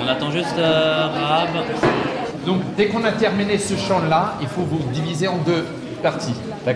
On attend juste Rahab. Donc, dès qu'on a terminé ce chant-là, il faut vous diviser en deux parties. D'accord ?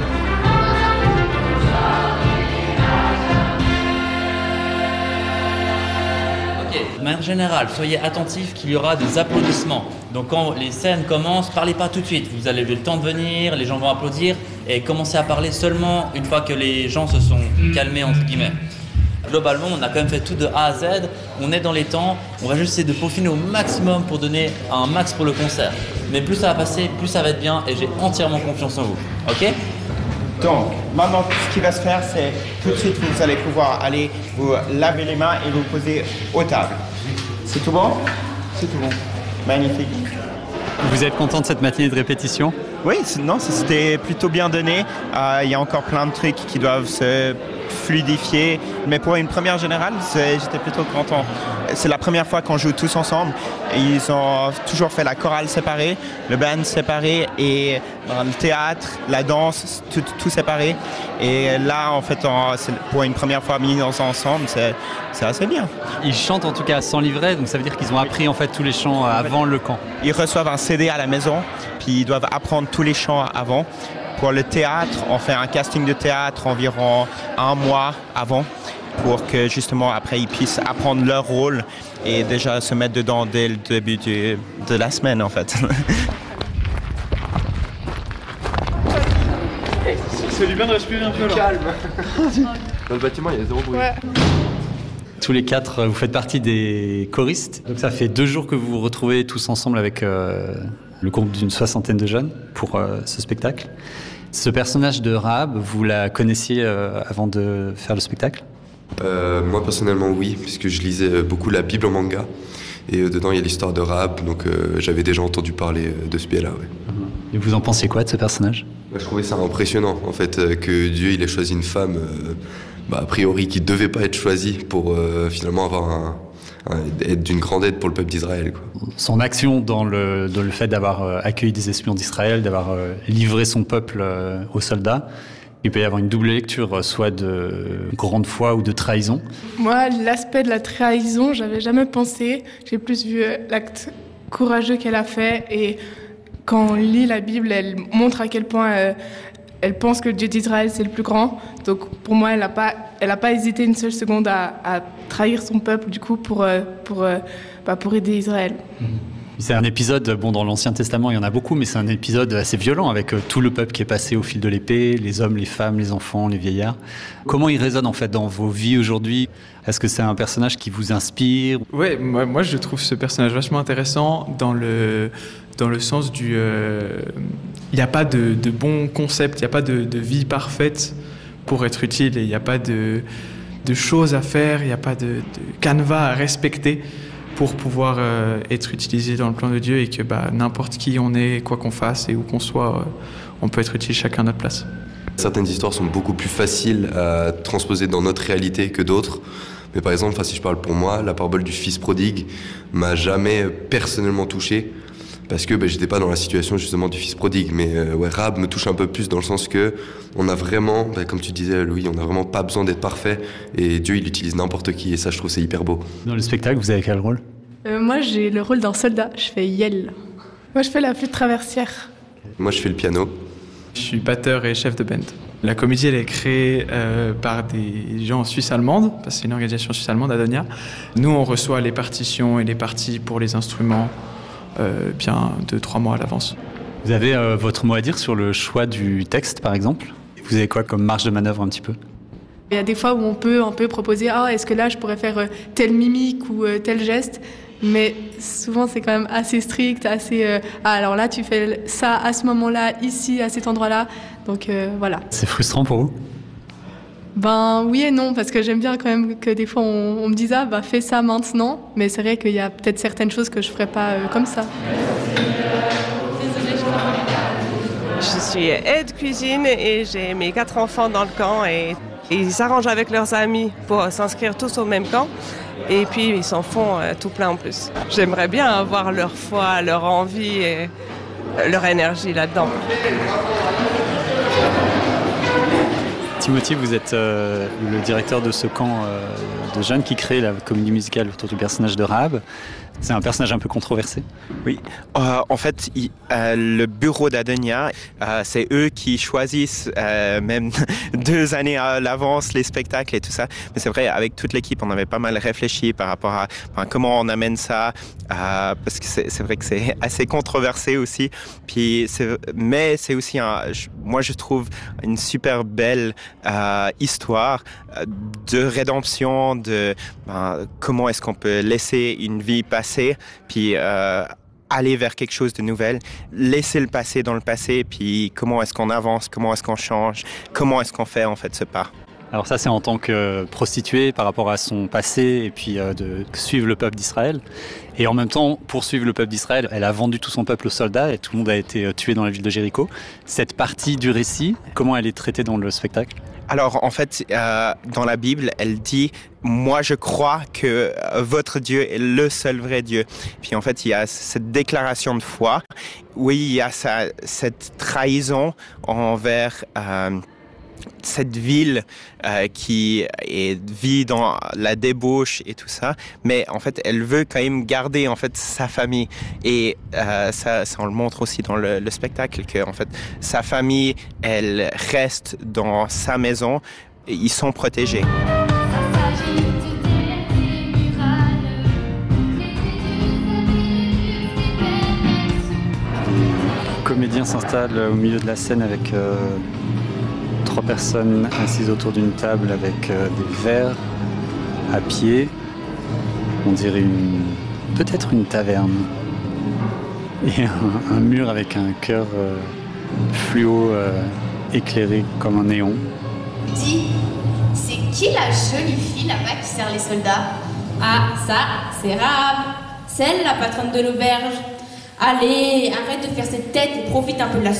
De manière générale, soyez attentifs qu'il y aura des applaudissements. Donc quand les scènes commencent, parlez pas tout de suite. Vous allez le temps de venir, les gens vont applaudir et commencez à parler seulement une fois que les gens se sont calmés entre guillemets. Globalement, on a quand même fait tout de A à Z. On est dans les temps. On va juste essayer de peaufiner au maximum pour donner un max pour le concert. Mais plus ça va passer, plus ça va être bien et j'ai entièrement confiance en vous. Ok ? Donc, maintenant, ce qui va se faire, c'est tout de suite, vous allez pouvoir aller vous laver les mains et vous poser aux tables. C'est tout bon ? C'est tout bon. Magnifique. Vous êtes content de cette matinée de répétition ? Oui, non, c'était plutôt bien donné. Il y a encore plein de trucs qui doivent se fluidifier. Mais pour une première générale, j'étais plutôt content. C'est la première fois qu'on joue tous ensemble. Ils ont toujours fait la chorale séparée, le band séparé et le théâtre, la danse, tout séparé. Et là, en fait, pour une première fois mis ensemble, c'est assez bien. Ils chantent en tout cas sans livret, donc ça veut dire qu'ils ont appris en fait tous les chants avant le camp. Ils reçoivent un CD à la maison, puis ils doivent apprendre tous les chants avant. Pour le théâtre, on fait un casting de théâtre environ 1 mois avant pour que justement après ils puissent apprendre leur rôle et déjà se mettre dedans dès le début de la semaine en fait. C'est du bien de respirer un peu là. Calme. Dans le bâtiment, il y a zéro bruit. Ouais. Tous les 4, vous faites partie des choristes. Donc ça fait 2 jours que vous vous retrouvez tous ensemble avec le groupe d'une 60aine de jeunes pour ce spectacle. Ce personnage de Rahab, vous la connaissiez avant de faire le spectacle ? Moi personnellement oui, puisque je lisais beaucoup la Bible en manga et dedans il y a l'histoire de Rahab, donc j'avais déjà entendu parler de ce biais-là. Ouais. Et vous en pensiez quoi de ce personnage ? Je trouvais ça impressionnant en fait que Dieu il ait choisi une femme a priori qui devait pas être choisie pour finalement avoir être d'une grande aide pour le peuple d'Israël, quoi. Son action dans le fait d'avoir accueilli des espions d'Israël, d'avoir livré son peuple aux soldats, il peut y avoir une double lecture, soit de grande foi ou de trahison. Moi, l'aspect de la trahison, j'avais jamais pensé. J'ai plus vu l'acte courageux qu'elle a fait. Et quand on lit la Bible, elle montre à quel point elle pense que le Dieu d'Israël, c'est le plus grand. Donc pour moi, elle n'a pas hésité une seule seconde à trahir son peuple, du coup, pour aider Israël. C'est un épisode, dans l'Ancien Testament, il y en a beaucoup, mais c'est un épisode assez violent avec tout le peuple qui est passé au fil de l'épée, les hommes, les femmes, les enfants, les vieillards. Comment il résonne en fait dans vos vies aujourd'hui ? Est-ce que c'est un personnage qui vous inspire ? Ouais, moi je trouve ce personnage vachement intéressant dans le sens du... Il n'y a pas de bon concept, il n'y a pas de vie parfaite pour être utile, et il n'y a pas de choses à faire, il n'y a pas de canevas à respecter pour pouvoir être utilisé dans le plan de Dieu, et que n'importe qui on est, quoi qu'on fasse et où qu'on soit, on peut être utile chacun à notre place. Certaines histoires sont beaucoup plus faciles à transposer dans notre réalité que d'autres. Mais par exemple, si je parle pour moi, la parabole du fils prodigue m'a jamais personnellement touché, parce que j'étais pas dans la situation justement du fils prodigue. Mais Rahab me touche un peu plus dans le sens que on a vraiment, comme tu disais Louis, on n'a vraiment pas besoin d'être parfait, et Dieu il utilise n'importe qui, et ça je trouve c'est hyper beau. Dans le spectacle, vous avez quel rôle ? Moi, j'ai le rôle d'un soldat, je fais Yel. Moi, je fais la flûte traversière. Moi je fais le piano. Je suis batteur et chef de band. La comédie, elle est créée par des gens suisse-allemandes, parce que c'est une organisation suisse-allemande, Adonia. Nous, on reçoit les partitions et les parties pour les instruments bien 2-3 mois à l'avance. Vous avez votre mot à dire sur le choix du texte, par exemple ? Vous avez quoi comme marge de manœuvre un petit peu ? Il y a des fois où on peut un peu proposer « Ah, est-ce que là, je pourrais faire telle mimique ou tel geste ?» Mais souvent, c'est quand même assez strict, assez... Ah, alors là, tu fais ça à ce moment-là, ici, à cet endroit-là. Donc, voilà. C'est frustrant pour vous ? Oui et non, parce que j'aime bien quand même que des fois, on me dise « Ah, fais ça maintenant. » Mais c'est vrai qu'il y a peut-être certaines choses que je ne ferais pas comme ça. Je suis aide cuisine et j'ai mes 4 enfants dans le camp, et ils s'arrangent avec leurs amis pour s'inscrire tous au même camp. Et puis ils s'en font tout plein en plus. J'aimerais bien avoir leur foi, leur envie et leur énergie là-dedans. Timothy, vous êtes le directeur de ce camp de jeunes qui créent la comédie musicale autour du personnage de Rahab. C'est un personnage un peu controversé. Oui, en fait, le bureau d'Adonia, c'est eux qui choisissent même 2 années à l'avance les spectacles et tout ça. Mais c'est vrai, avec toute l'équipe, on avait pas mal réfléchi par rapport à comment on amène ça, parce que c'est vrai que c'est assez controversé aussi. Puis mais c'est aussi, moi je trouve, une super belle histoire de rédemption, de comment est-ce qu'on peut laisser une vie passer, puis aller vers quelque chose de nouvel, laisser le passé dans le passé, puis comment est-ce qu'on avance, comment est-ce qu'on change, comment est-ce qu'on fait en fait ce pas. Alors ça, c'est en tant que prostituée par rapport à son passé et puis de suivre le peuple d'Israël. Et en même temps, pour suivre le peuple d'Israël, elle a vendu tout son peuple aux soldats et tout le monde a été tué dans la ville de Jéricho. Cette partie du récit, comment elle est traitée dans le spectacle ? Alors en fait, dans la Bible, elle dit « Moi je crois que votre Dieu est le seul vrai Dieu ». Puis en fait, il y a cette déclaration de foi. Oui, il y a cette trahison envers cette ville qui vit dans la débauche et tout ça, mais en fait elle veut quand même garder en fait sa famille, et ça on le montre aussi dans le spectacle, que en fait sa famille, elle reste dans sa maison et ils sont protégés. Le comédien s'installe au milieu de la scène avec 3 personnes assises autour d'une table avec des verres à pied. On dirait peut-être une taverne. Et un mur avec un cœur fluo éclairé comme un néon. Dis, c'est qui la jolie fille là-bas qui sert les soldats? Ah, ça, c'est Rahab, celle, la patronne de l'auberge. Allez, arrête de faire cette tête et profite un peu de la